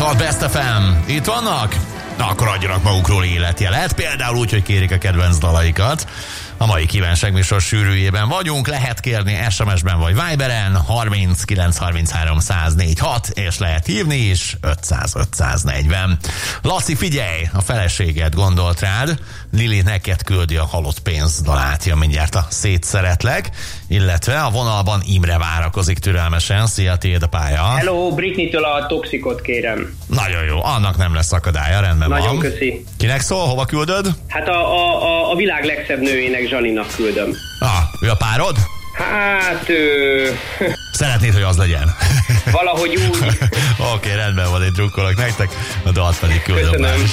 a Best FM. Itt vannak? Na, akkor adjanak magukról életjelet. Például úgy, hogy kérik a kedvenc dalaikat. A mai kívánság műsor sűrűjében vagyunk. Lehet kérni SMS-ben vagy Viberen 30 933 104 6, és lehet hívni is 500 540. Laci, figyelj! A feleséged gondolt rád. Lili neked küldi a halott pénz dalát. Jön mindjárt a Szétszeretlek, illetve a vonalban Imre várakozik türelmesen. Szia, tiéd a pálya. Hello, Britney-től a Toxicot kérem. Nagyon jó, annak nem lesz akadálya, rendben van. Nagyon köszi. Kinek szól, hova küldöd? Hát a világ legszebb nőjének, Zsaninak küldöm. Ő a párod? Hát... Szeretnéd, hogy az legyen? Valahogy úgy. Oké, rendben van, én drukkolok nektek, a dalt pedig küldöm. Köszönöm.